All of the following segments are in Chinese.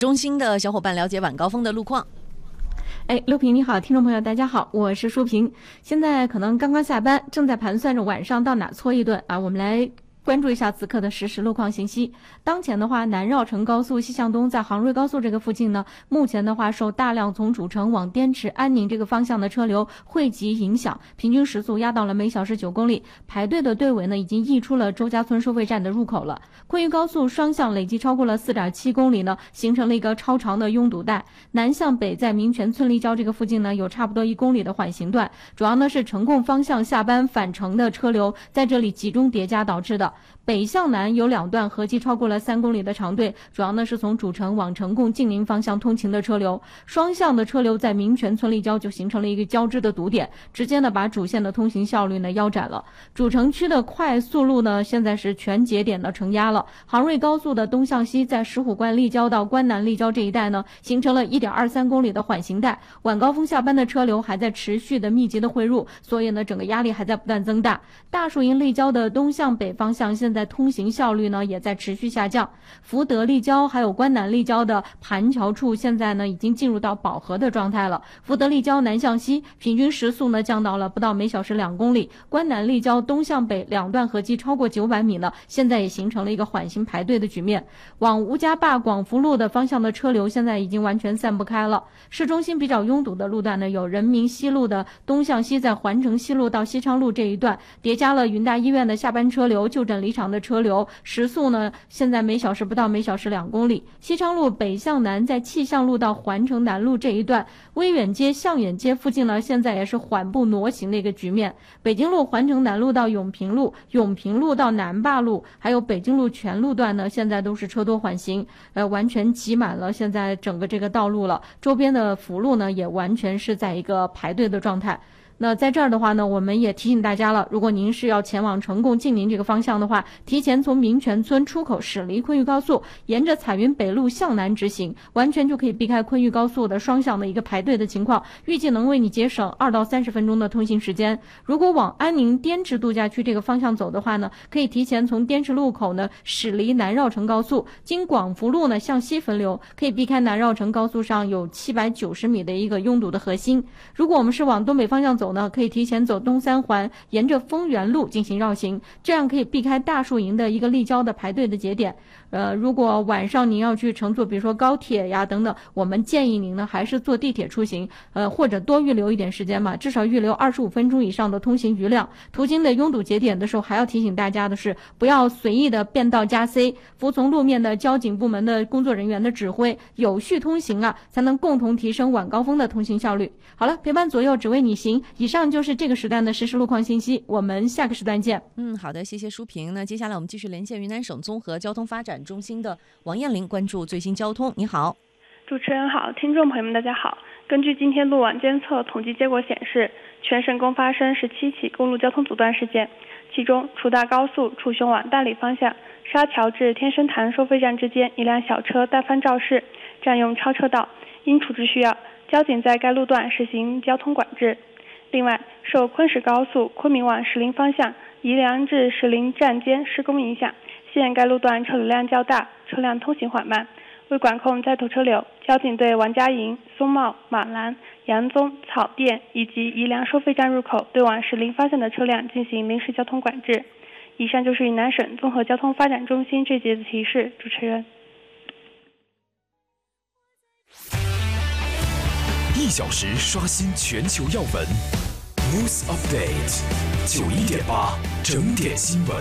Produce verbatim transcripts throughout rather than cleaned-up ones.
中心的小伙伴了解晚高峰的路况。 哎，陆平你好，听众朋友大家好，我是舒平。现在可能刚刚下班，正在盘算着晚上到哪搓一顿啊，我们来关注一下此刻的实时路况信息。当前的话，南绕城高速西向东在杭瑞高速这个附近呢，目前的话受大量从主城往滇池、安宁这个方向的车流汇集影响，平均时速压到了每小时九公里，排队的队尾呢已经溢出了周家村收费站的入口了。昆玉高速双向累计超过了 四点七公里呢，形成了一个超长的拥堵带。南向北在民权村立交这个附近呢，有差不多一公里的缓行段，主要呢是城供方向下班返程的车流在这里集中叠加导致的。北向南有两段合计超过了三公里的长队，主要呢是从主城往城供晋宁方向通勤的车流，双向的车流在民权村立交就形成了一个交织的堵点，直接呢把主线的通行效率呢腰斩了。主城区的快速路呢现在是全节点的承压了，杭瑞高速的东向西在石虎关立交到关南立交这一带呢形成了 一点二三公里的缓行带，晚高峰下班的车流还在持续的密集的汇入，所以呢整个压力还在不断增大。大树营立交的东向北方向现在通行效率呢也在持续下降，福德立交还有关南立交的盘桥处现在呢已经进入到饱和的状态了。福德立交南向西平均时速呢降到了不到每小时两公里，关南立交东向北两段合计超过九百米呢，现在也形成了一个缓行排队的局面。往吴家坝广福路的方向的车流现在已经完全散不开了。市中心比较拥堵的路段呢，有人民西路的东向西在环城西路到西昌路这一段，叠加了云大医院的下班车流、就诊离场的车流，时速呢现在每小时不到每小时两公里。西昌路北向南在气象路到环城南路这一段，威远街、象远街附近呢现在也是缓步挪行的一个局面。北京路环城南路到永平路、永平路到南坝路，还有北京路全路段呢，现在都是车多缓行，呃，完全挤满了现在整个这个道路了。周边的辅路呢也完全是在一个排队的状态。那在这儿的话呢，我们也提醒大家了，如果您是要前往城供晋宁这个方向的话，提前从民权村出口驶离昆玉高速，沿着彩云北路向南直行，完全就可以避开昆玉高速的双向的一个排队的情况，预计能为你节省二到三十分钟的通行时间。如果往安宁滇池度假区这个方向走的话呢，可以提前从滇池路口呢驶离南绕城高速，经广福路呢向西分流，可以避开南绕城高速上有七百九十米的一个拥堵的核心。如果我们是往东北方向走呢，可以提前走东三环，沿着丰源路进行绕行，这样可以避开大树营的一个立交的排队的节点。呃，如果晚上您要去乘坐比如说高铁呀等等，我们建议您呢还是坐地铁出行，呃，或者多预留一点时间嘛，至少预留二十五分钟以上的通行余量。途经的拥堵节点的时候，还要提醒大家的是，不要随意的变道加 C， 服从路面的交警部门的工作人员的指挥，有序通行啊，才能共同提升晚高峰的通行效率。好了，陪伴左右只为你行，以上就是这个时段的实时路况信息，我们下个时段见。 嗯，好的，谢谢舒平。那接下来我们继续连线云南省综合交通发展中心的王艳玲，关注最新交通。你好。 主持人好，听众朋友们大家好。根据今天路网监测统计结果显示，全省共发生十七起公路交通阻断事件，其中楚大高速楚雄往大理方向沙桥至天生潭收费站之间，一辆小车带翻肇事，占用超车道，因处置需要，交警在该路段实行交通管制。另外，受昆石高速昆明往石林方向宜良至石林站间施工影响，现该路段车流量较大，车辆通行缓慢。为管控在途车流，交警对王家营、松茂、马兰、杨宗、草甸以及宜良收费站入口对往石林方向的车辆进行临时交通管制。以上就是云南省综合交通发展中心这节的提示。主持人。 一小时刷新全球要闻 News Update 九一点八整点新闻。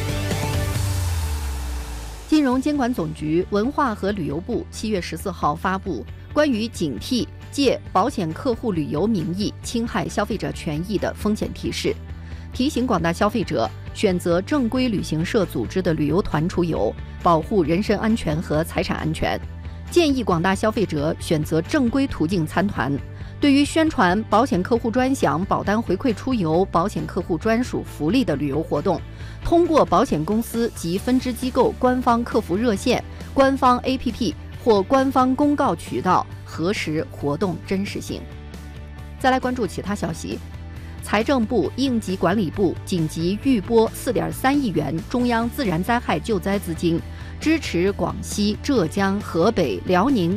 金融监管总局、文化和旅游部七月十四号发布关于警惕借保险客户旅游名义侵害消费者权益的风险提示，提醒广大消费者选择正规旅行社组织的旅游团出游，保护人身安全和财产安全。建议广大消费者选择正规途径参团。对于宣传保险客户专享、保单回馈出游、保险客户专属福利的旅游活动，通过保险公司及分支机构官方客服热线、官方 A P P 或官方公告渠道核实活动真实性。再来关注其他消息。财政部、应急管理部紧急预拨 四点三亿元中央自然灾害救灾资金， 支持广西、浙江、河北、辽宁